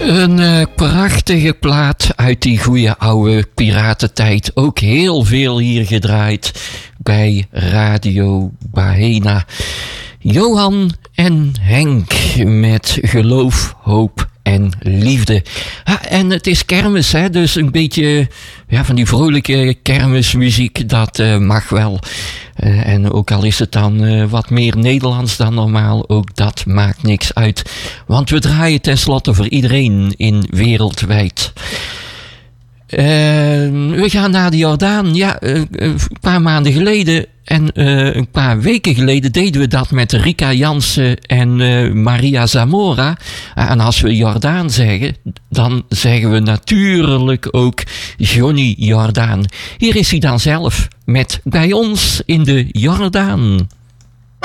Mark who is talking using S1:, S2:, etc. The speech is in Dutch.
S1: Een prachtige plaat uit die goede oude piratentijd. Ook heel veel hier gedraaid bij Radio Baena. Johan en Henk met Geloof, Hoop en Liefde. En het is kermis, hè? Dus een beetje van die vrolijke kermismuziek, dat mag wel. En ook al is het dan wat meer Nederlands dan normaal, ook dat maakt niks uit. Want we draaien tenslotte voor iedereen in wereldwijd. We gaan naar de Jordaan. Ja, een paar maanden geleden en een paar weken geleden deden we dat met Rika Jansen en Maria Zamora. En als we Jordaan zeggen, dan zeggen we natuurlijk ook Johnny Jordaan. Hier is hij dan zelf met Bij ons in de Jordaan.